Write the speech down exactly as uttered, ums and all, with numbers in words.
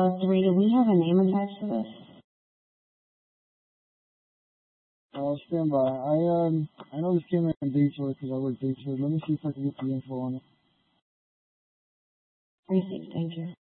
Uh, three, do we have a name attached to this? I'll stand by. I, um, I know this came in Beechwood because I work Beechwood. Let me see if I can get the info on it. Received, thank you.